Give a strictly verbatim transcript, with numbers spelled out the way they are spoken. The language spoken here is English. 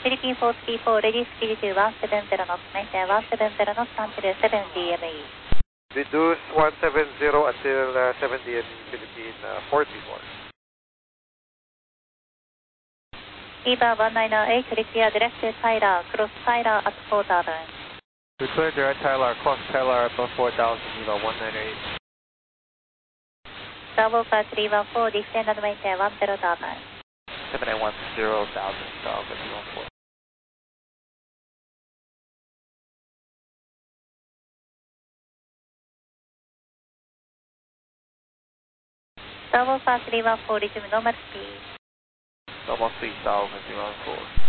Philippine four three four, ready speed to one seven zero knots, maintain one seven zero knots until seven D M E. Reduce one seven zero until uh, seven D M E, Philippine uh, four three four. Eva one nine zero eight, clear direct to Tyler, cross Tyler at four thousand. Declare direct Tyler, cross Tyler above four thousand, Eva one nine eight. Bravo five three one four, descend and maintain one zero thousand. seven eight one zero thousand, Bravo five three one four. Bravo five three one four, resume normal speed. Normal speed, Bravo five three one four.